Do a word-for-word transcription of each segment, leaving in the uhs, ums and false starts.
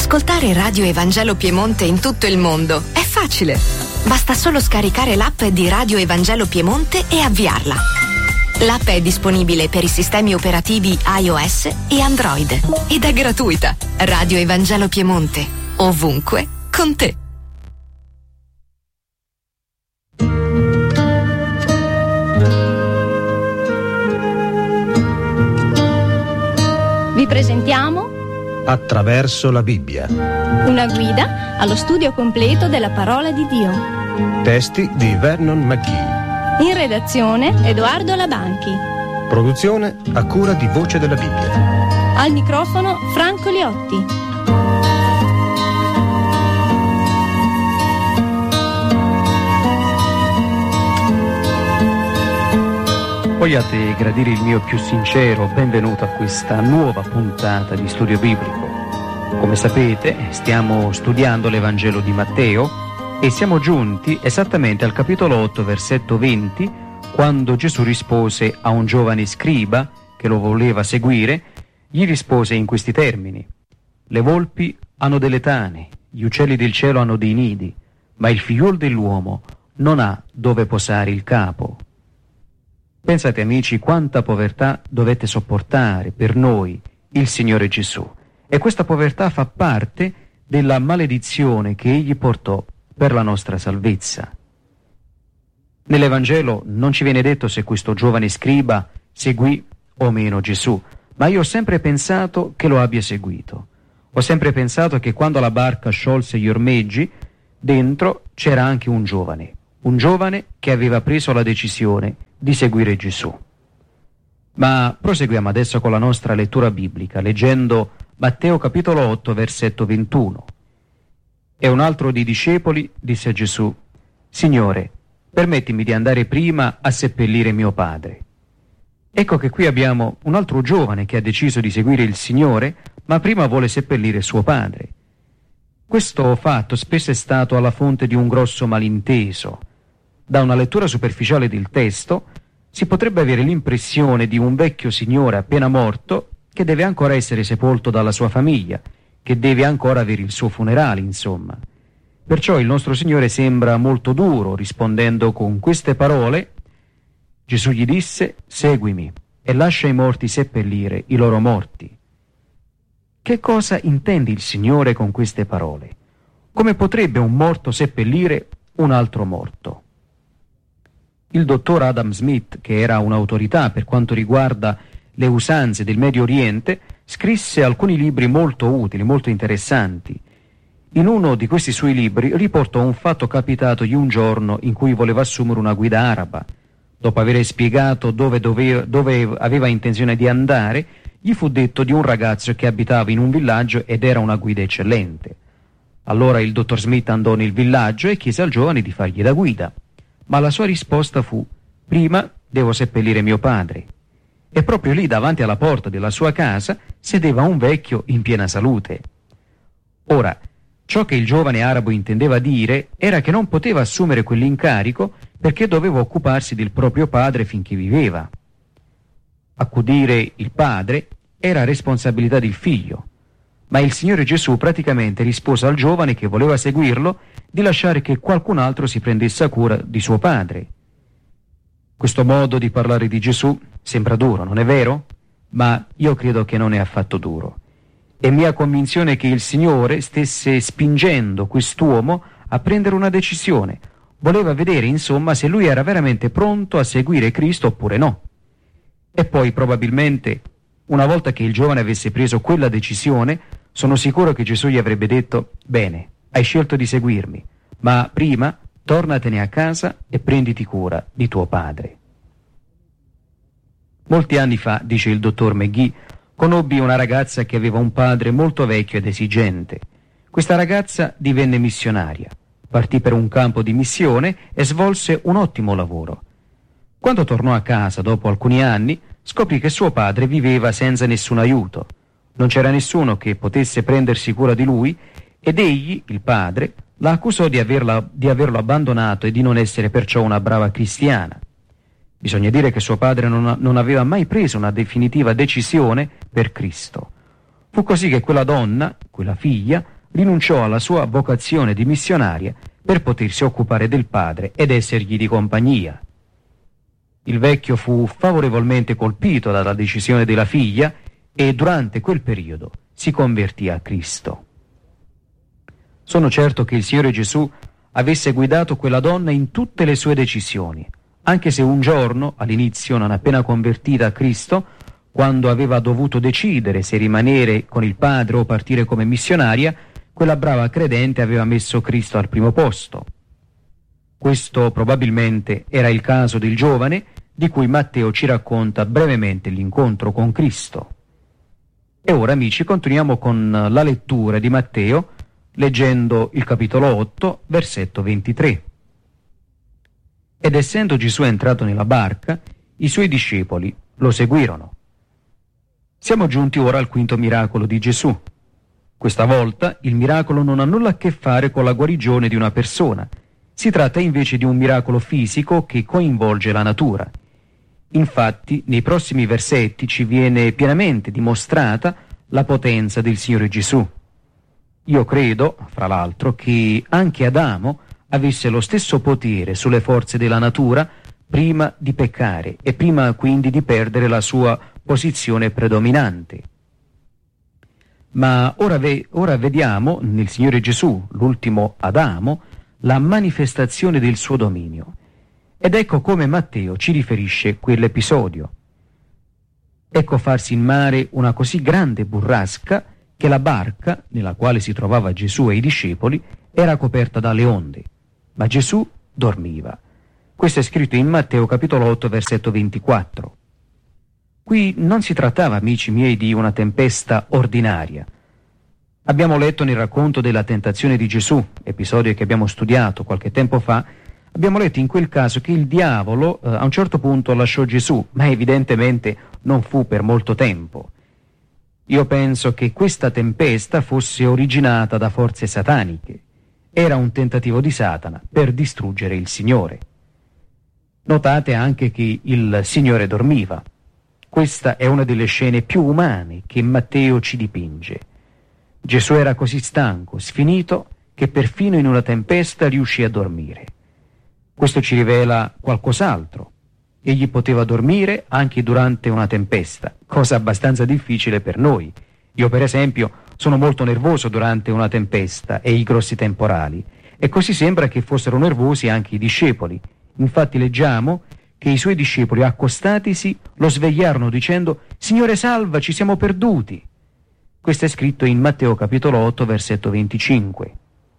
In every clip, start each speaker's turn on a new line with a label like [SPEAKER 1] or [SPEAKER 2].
[SPEAKER 1] Ascoltare Radio Evangelo Piemonte in tutto il mondo è facile. Basta solo scaricare l'app di Radio Evangelo Piemonte e avviarla. L'app è disponibile per i sistemi operativi iOS e Android ed è gratuita. Radio Evangelo Piemonte, ovunque, con te.
[SPEAKER 2] Vi presentiamo
[SPEAKER 3] Attraverso la Bibbia.
[SPEAKER 2] Una guida allo studio completo della parola di Dio.
[SPEAKER 3] Testi di Vernon McGee.
[SPEAKER 2] In redazione Edoardo Labanchi.
[SPEAKER 3] Produzione a cura di Voce della Bibbia.
[SPEAKER 2] Al microfono Franco Liotti.
[SPEAKER 4] Vogliate gradire il mio più sincero benvenuto a questa nuova puntata di Studio Biblico. Come sapete, stiamo studiando l'Evangelo di Matteo e siamo giunti esattamente al capitolo otto, versetto venti, quando Gesù rispose a un giovane scriba che lo voleva seguire, gli rispose in questi termini: le volpi hanno delle tane, gli uccelli del cielo hanno dei nidi, ma il figliuolo dell'uomo non ha dove posare il capo. Pensate, amici, quanta povertà dovette sopportare per noi il Signore Gesù. E questa povertà fa parte della maledizione che Egli portò per la nostra salvezza. Nell'Evangelo non ci viene detto se questo giovane scriba seguì o meno Gesù, ma io ho sempre pensato che lo abbia seguito. Ho sempre pensato che quando la barca sciolse gli ormeggi, dentro c'era anche un giovane, un giovane che aveva preso la decisione di seguire Gesù. Ma proseguiamo adesso con la nostra lettura biblica, leggendo Matteo capitolo otto, versetto ventuno. E un altro dei discepoli disse a Gesù: Signore, permettimi di andare prima a seppellire mio padre. Ecco che qui abbiamo un altro giovane che ha deciso di seguire il Signore, ma prima vuole seppellire suo padre. Questo fatto spesso è stato alla fonte di un grosso malinteso. Da una lettura superficiale del testo si potrebbe avere l'impressione di un vecchio signore appena morto che deve ancora essere sepolto dalla sua famiglia, che deve ancora avere il suo funerale, insomma. Perciò il nostro Signore sembra molto duro, rispondendo con queste parole. Gesù gli disse: seguimi e lascia i morti seppellire i loro morti. Che cosa intende il Signore con queste parole? Come potrebbe un morto seppellire un altro morto? Il dottor Adam Smith, che era un'autorità per quanto riguarda le usanze del Medio Oriente, scrisse alcuni libri molto utili, molto interessanti. In uno di questi suoi libri riportò un fatto capitatogli un giorno in cui voleva assumere una guida araba. Dopo aver spiegato dove, dove, dove aveva intenzione di andare, gli fu detto di un ragazzo che abitava in un villaggio ed era una guida eccellente. Allora il dottor Smith andò nel villaggio e chiese al giovane di fargli da guida. Ma la sua risposta fu: prima devo seppellire mio padre. E proprio lì, davanti alla porta della sua casa, sedeva un vecchio in piena salute. Ora, ciò che il giovane arabo intendeva dire era che non poteva assumere quell'incarico perché doveva occuparsi del proprio padre finché viveva. Accudire il padre era responsabilità del figlio. Ma il Signore Gesù praticamente rispose al giovane che voleva seguirlo di lasciare che qualcun altro si prendesse cura di suo padre. Questo modo di parlare di Gesù sembra duro, non è vero? Ma io credo che non è affatto duro. È mia convinzione che il Signore stesse spingendo quest'uomo a prendere una decisione. Voleva vedere, insomma, se lui era veramente pronto a seguire Cristo oppure no. E poi probabilmente, una volta che il giovane avesse preso quella decisione, sono sicuro che Gesù gli avrebbe detto: bene, hai scelto di seguirmi, ma prima tornatene a casa e prenditi cura di tuo padre. Molti anni fa, dice il dottor McGee, conobbi una ragazza che aveva un padre molto vecchio ed esigente. Questa ragazza divenne missionaria, partì per un campo di missione e svolse un ottimo lavoro. Quando tornò a casa dopo alcuni anni, scoprì che suo padre viveva senza nessun aiuto. Non c'era nessuno che potesse prendersi cura di lui ed egli, il padre, la accusò di, averla, di averlo abbandonato e di non essere perciò una brava cristiana. Bisogna dire che suo padre non, non aveva mai preso una definitiva decisione per Cristo. Fu così che quella donna, quella figlia, rinunciò alla sua vocazione di missionaria per potersi occupare del padre ed essergli di compagnia. Il vecchio fu favorevolmente colpito dalla decisione della figlia e durante quel periodo si convertì a Cristo. Sono certo che il Signore Gesù avesse guidato quella donna in tutte le sue decisioni, anche se un giorno, all'inizio non appena convertita a Cristo, quando aveva dovuto decidere se rimanere con il padre o partire come missionaria, quella brava credente aveva messo Cristo al primo posto. Questo probabilmente era il caso del giovane di cui Matteo ci racconta brevemente l'incontro con Cristo. E ora, amici, continuiamo con la lettura di Matteo, leggendo il capitolo otto, versetto ventitré. Ed essendo Gesù entrato nella barca, i suoi discepoli lo seguirono. Siamo giunti ora al quinto miracolo di Gesù. Questa volta il miracolo non ha nulla a che fare con la guarigione di una persona. Si tratta invece di un miracolo fisico che coinvolge la natura. Infatti, nei prossimi versetti ci viene pienamente dimostrata la potenza del Signore Gesù. Io credo, fra l'altro, che anche Adamo avesse lo stesso potere sulle forze della natura prima di peccare e prima quindi di perdere la sua posizione predominante. Ma ora, ve- ora vediamo nel Signore Gesù, l'ultimo Adamo, la manifestazione del suo dominio. Ed ecco come Matteo ci riferisce quell'episodio. Ecco farsi in mare una così grande burrasca che la barca, nella quale si trovava Gesù e i discepoli, era coperta dalle onde, ma Gesù dormiva. Questo è scritto in Matteo capitolo otto, versetto ventiquattro. Qui non si trattava, amici miei, di una tempesta ordinaria. Abbiamo letto nel racconto della tentazione di Gesù, episodio che abbiamo studiato qualche tempo fa, abbiamo letto in quel caso che il diavolo eh, a un certo punto lasciò Gesù, ma evidentemente non fu per molto tempo. Io penso che questa tempesta fosse originata da forze sataniche. Era un tentativo di Satana per distruggere il Signore. Notate anche che il Signore dormiva. Questa è una delle scene più umane che Matteo ci dipinge. Gesù era così stanco, sfinito, che perfino in una tempesta riuscì a dormire. Questo ci rivela qualcos'altro. Egli poteva dormire anche durante una tempesta, cosa abbastanza difficile per noi. Io, per esempio, sono molto nervoso durante una tempesta e i grossi temporali, e così sembra che fossero nervosi anche i discepoli. Infatti leggiamo che i suoi discepoli, accostatisi, lo svegliarono dicendo: «Signore, salvaci, siamo perduti!» Questo è scritto in Matteo capitolo otto, versetto venticinque.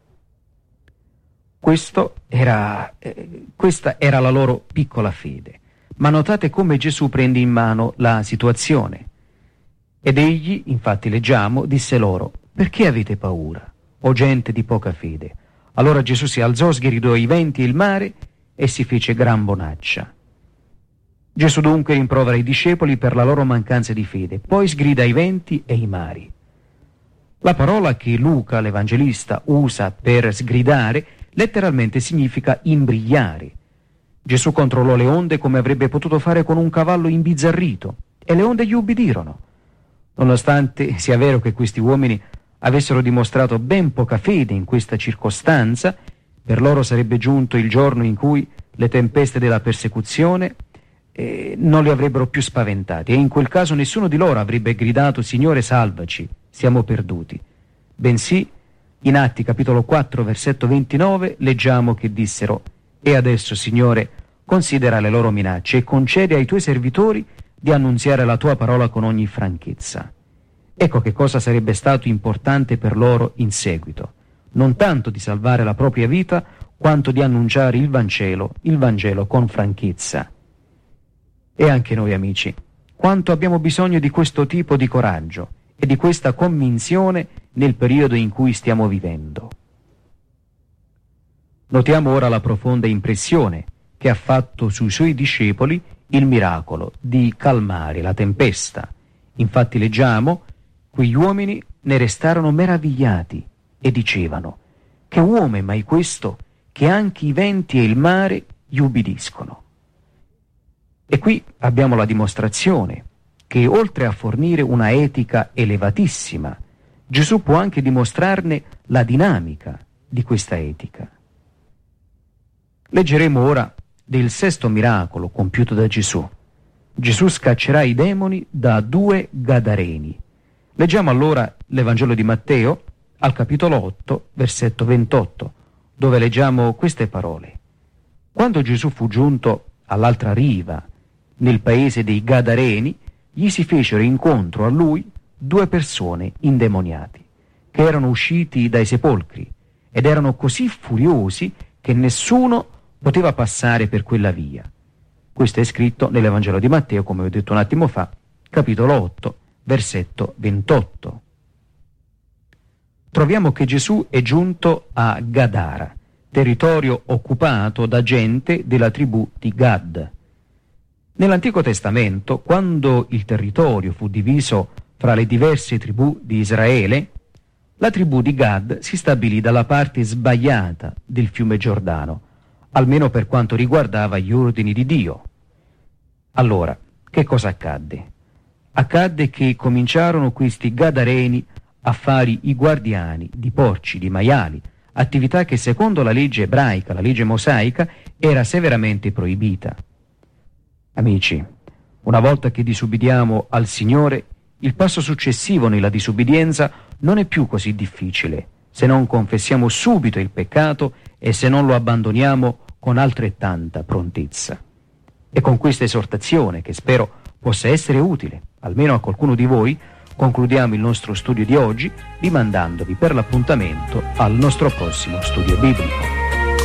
[SPEAKER 4] Questo era, eh, questa era la loro piccola fede. Ma notate come Gesù prende in mano la situazione. Ed egli, infatti leggiamo, disse loro: «Perché avete paura, o gente di poca fede?» Allora Gesù si alzò, sgridò i venti e il mare e si fece gran bonaccia. Gesù dunque rimprovera i discepoli per la loro mancanza di fede, poi sgrida i venti e i mari. La parola che Luca, l'Evangelista, usa per sgridare letteralmente significa imbrigliare. Gesù controllò le onde come avrebbe potuto fare con un cavallo imbizzarrito, e le onde gli ubbidirono. Nonostante sia vero che questi uomini avessero dimostrato ben poca fede in questa circostanza, per loro sarebbe giunto il giorno in cui le tempeste della persecuzione eh, non li avrebbero più spaventati, e in quel caso nessuno di loro avrebbe gridato: «Signore, salvaci, siamo perduti». Bensì, in Atti capitolo quattro, versetto ventinove, leggiamo che dissero: «E adesso, Signore, considera le loro minacce e concede ai tuoi servitori di annunziare la tua parola con ogni franchezza». Ecco che cosa sarebbe stato importante per loro in seguito, non tanto di salvare la propria vita, quanto di annunciare il Vangelo, il Vangelo con franchezza. E anche noi, amici, quanto abbiamo bisogno di questo tipo di coraggio e di questa convinzione nel periodo in cui stiamo vivendo. Notiamo ora la profonda impressione che ha fatto sui suoi discepoli il miracolo di calmare la tempesta. Infatti leggiamo: quegli uomini ne restarono meravigliati e dicevano: «Che uomo è mai questo, che anche i venti e il mare gli ubbidiscono?» E qui abbiamo la dimostrazione che, oltre a fornire una etica elevatissima, Gesù può anche dimostrarne la dinamica di questa etica. Leggeremo ora del sesto miracolo compiuto da Gesù. Gesù scaccerà i demoni da due gadareni. Leggiamo allora l'Evangelo di Matteo al capitolo otto, versetto ventotto, dove leggiamo queste parole. Quando Gesù fu giunto all'altra riva, nel paese dei Gadareni, gli si fecero incontro a lui due persone indemoniati, che erano usciti dai sepolcri ed erano così furiosi che nessuno poteva passare per quella via. Questo è scritto nell'Evangelo di Matteo, come ho detto un attimo fa, capitolo otto, versetto ventotto. Troviamo che Gesù è giunto a Gadara, territorio occupato da gente della tribù di Gad. Nell'Antico Testamento, quando il territorio fu diviso fra le diverse tribù di Israele, la tribù di Gad si stabilì dalla parte sbagliata del fiume Giordano, almeno per quanto riguardava gli ordini di Dio. Allora, che cosa accadde? Accadde che cominciarono questi Gadareni a fare i guardiani di porci, di maiali, attività che secondo la legge ebraica, la legge mosaica, era severamente proibita. Amici, una volta che disubbidiamo al Signore, il passo successivo nella disubbidienza non è più così difficile, se non confessiamo subito il peccato e se non lo abbandoniamo con altrettanta prontezza. E con questa esortazione, che spero possa essere utile, almeno a qualcuno di voi, concludiamo il nostro studio di oggi, rimandandovi per l'appuntamento al nostro prossimo studio biblico.